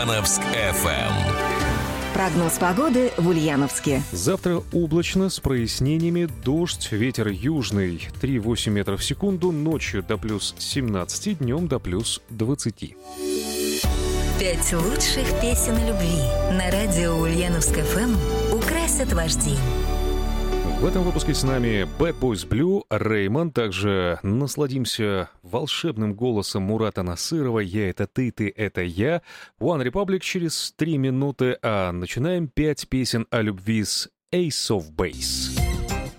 Ульяновск FM. Прогноз погоды в Ульяновске. Завтра облачно, с прояснениями, дождь, ветер южный 3,8 метров в секунду, ночью до плюс 17, днем до плюс 20. 5 лучших песен о любви на радио Ульяновск FM украсят ваш день. В этом выпуске с нами Bad Boys Blue, Реймон. Также насладимся волшебным голосом Мурата Насырова «Я — это ты — это я». One Republic через 3 минуты, а начинаем 5 песен о любви с Ace of Base.